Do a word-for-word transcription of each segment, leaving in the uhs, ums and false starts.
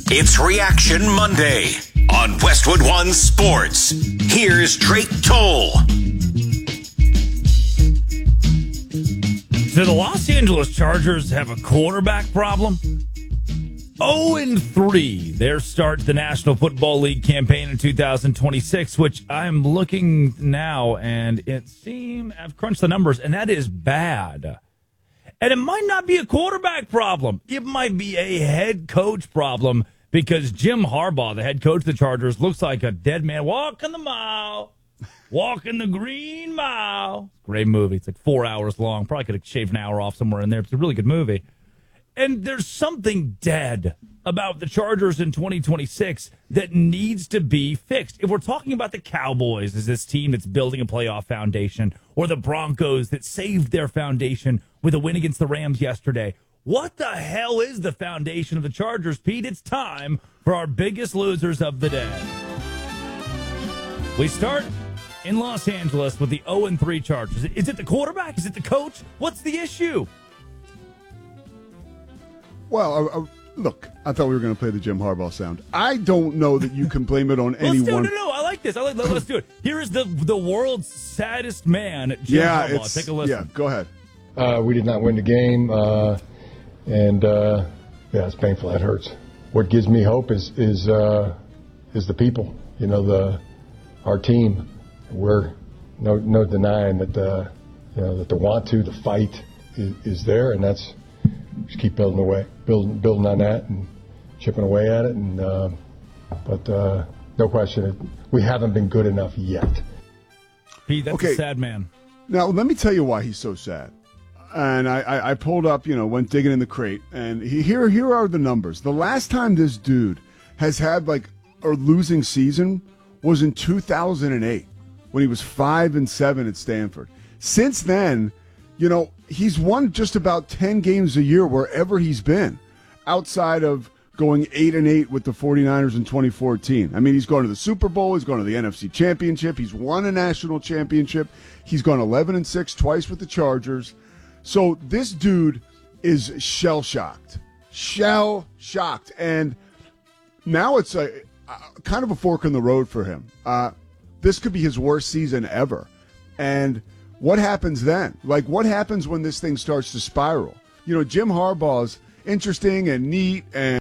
It's Reaction Monday on Westwood One Sports. Here's Drake Toll. Do the Los Angeles Chargers have a quarterback problem? oh and three, their start to the National Football League campaign in two thousand twenty-six, which I'm looking now, and it seems I've crunched the numbers, and that is bad. And it might not be a quarterback problem. It might be a head coach problem, because Jim Harbaugh, the head coach of the Chargers, looks like a dead man walking the mile, walking the green mile. Great movie. It's like four hours long. Probably could have shaved an hour off somewhere in there. It's a really good movie. And there's something dead about the Chargers in twenty twenty-six that needs to be fixed. If we're talking about the Cowboys as this team that's building a playoff foundation, or the Broncos that saved their foundation with a win against the Rams yesterday, what the hell is the foundation of the Chargers, Pete? It's time for our biggest losers of the day. We start in Los Angeles with the oh and three Chargers. Is it the quarterback? Is it the coach? What's the issue? Well, uh, uh, look, I thought we were going to play the Jim Harbaugh sound. I don't know that you can blame it on let's anyone. Do, no, no, I like this. I like. Let's do it. Here is the the world's saddest man, Jim yeah, Harbaugh. It's, Take a listen. Yeah, go ahead. Uh, we did not win the game, uh, and uh, yeah, it's painful. That hurts. What gives me hope is is uh, is the people. You know, the our team. We're no no denying that uh, you know that the want to, the fight is, is there, and that's just keep building away, building building on that, and chipping away at it. And uh, but uh, no question, we haven't been good enough yet. Pete, that's okay. a sad man. Now let me tell you why he's so sad. And I, I, I pulled up, you know, went digging in the crate, and he, here here are the numbers. The last time this dude has had like a losing season was in two thousand eight when he was five and seven at Stanford. Since then, you know, he's won just about ten games a year wherever he's been, outside of going eight and eight with the 49ers in twenty fourteen. I mean, he's gone to the Super Bowl, he's gone to the N F C Championship, he's won a national championship, he's gone eleven and six twice with the Chargers. So this dude is shell-shocked, shell-shocked, and now it's a, a kind of a fork in the road for him. Uh, this could be his worst season ever, and what happens then? Like, what happens when this thing starts to spiral? You know, Jim Harbaugh's interesting and neat, and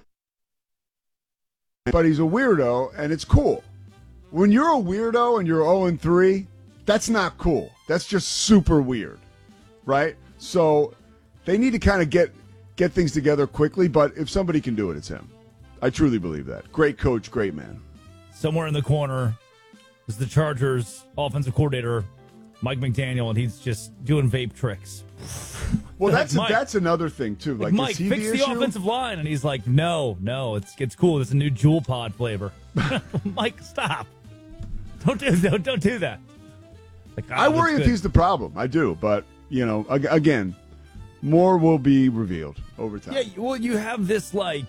but he's a weirdo, and it's cool. When you're a weirdo and you're oh and three, that's not cool. That's just super weird, right? So they need to kind of get get things together quickly, but if somebody can do it, it's him. I truly believe that. Great coach, great man. Somewhere in the corner is the Chargers offensive coordinator, Mike McDaniel, and he's just doing vape tricks. Well, that's Mike, that's another thing too. Like, Mike, is he fix the, the issue? offensive line, and he's like, "No, no, it's it's cool. It's a new Jewel Pod flavor." Mike, stop! Don't do don't don't do that. Like, oh, I worry if good. he's the problem. I do, but you know, ag- again, more will be revealed over time. Yeah, well, you have this like.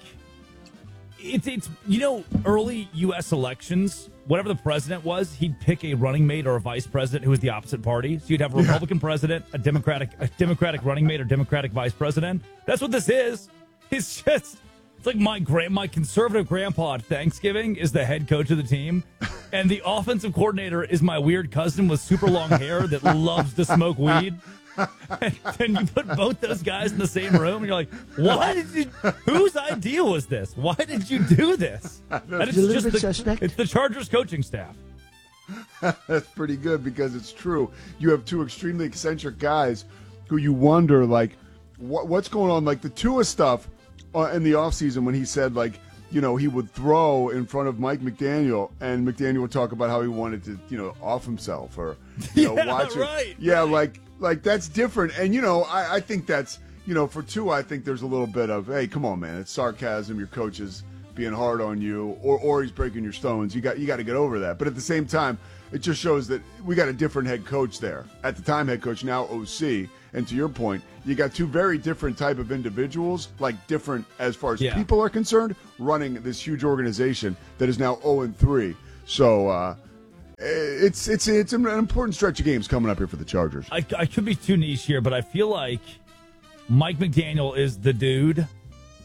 It's, it's you know, early U S elections, whatever the president was, he'd pick a running mate or a vice president who was the opposite party. So you'd have a Republican yeah. president, a Democratic a Democratic running mate or Democratic vice president. That's what this is. It's just, it's like my grand, my conservative grandpa at Thanksgiving is the head coach of the team, and the offensive coordinator is my weird cousin with super long hair that loves to smoke weed. And then you put both those guys in the same room, and you're like, "Why did you? Whose idea was this? Why did you do this?" And it's a little just bit the, suspect. It's the Chargers coaching staff. That's pretty good because it's true. You have two extremely eccentric guys who you wonder, like, what, what's going on? Like the Tua stuff uh, in the offseason when he said, like, you know, he would throw in front of Mike McDaniel, and McDaniel would talk about how he wanted to, you know, off himself or, you know, yeah, watch it. right, Yeah, right. like, like that's different. And, you know, I, I think that's, you know, for Tua, I think there's a little bit of, hey, come on, man, it's sarcasm. Your coach is being hard on you, or or he's breaking your stones. You got you got to get over that. But at the same time, it just shows that we got a different head coach there. At the time, head coach, now O C. And to your point, you got two very different type of individuals, like different as far as Yeah. people are concerned, running this huge organization that is now oh and three. So uh, it's it's it's an important stretch of games coming up here for the Chargers. I, I could be too niche here, but I feel like Mike McDaniel is the dude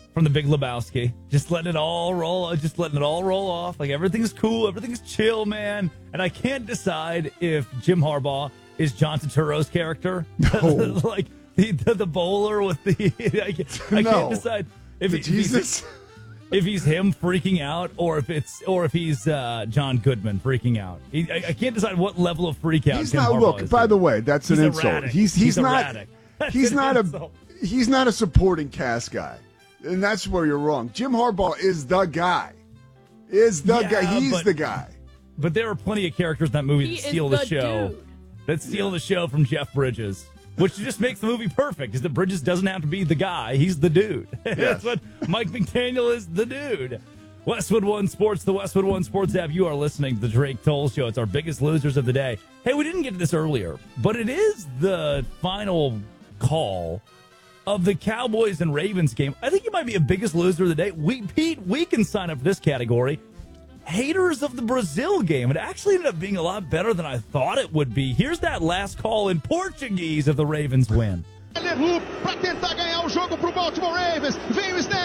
from The Big Lebowski. Just letting it all roll, just letting it all roll off. Like, everything's cool, everything's chill, man. And I can't decide if Jim Harbaugh is John Turturro's character. No. Like, the, the the bowler with the... I, can't, I No. can't decide if, if Jesus. he's, if he's him freaking out or if it's or if he's uh, John Goodman freaking out. He, I, I can't decide what level of freak out He's Jim not. Harbaugh Look, is by in. the way, that's He's an insult. erratic. He's he's, He's not. erratic. That's He's an not a. insult. He's not a supporting cast guy, and that's where you're wrong. Jim Harbaugh is the guy. Is the Yeah, guy. He's but- the guy. But there are plenty of characters in that movie He that is steal the, the show. dude. That steal the show from Jeff Bridges. Which just makes the movie perfect, is that Bridges doesn't have to be the guy. He's the dude. Yes. That's what Mike McDaniel is, the dude. Westwood One Sports, the Westwood One Sports app. You are listening to the Drake Toll Show. It's our biggest losers of the day. Hey, we didn't get to this earlier, but it is the final call of the Cowboys and Ravens game. I think you might be a biggest loser of the day. We, Pete, we can sign up for this category. Haters of the Brazil game. It actually ended up being a lot better than I thought it would be. Here's that last call in Portuguese if the Ravens win. Para tentar ganhar o jogo pro Baltimore Ravens. Vem o snap.